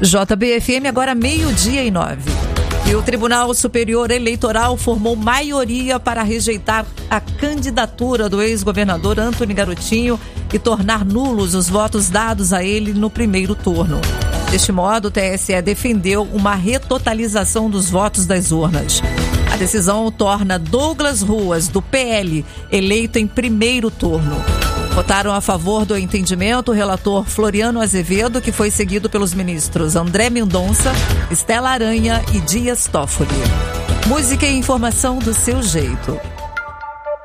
JB-FM, agora 12:09. E o Tribunal Superior Eleitoral formou maioria para rejeitar a candidatura do ex-governador Antony Garotinho e tornar nulos os votos dados a ele no primeiro turno. Deste modo, o TSE defendeu uma retotalização dos votos das urnas. A decisão torna Douglas Ruas, do PL, eleito em primeiro turno. Votaram a favor do entendimento o relator Floriano Azevedo, que foi seguido pelos ministros André Mendonça, Estela Aranha e Dias Toffoli. Música e informação do seu jeito.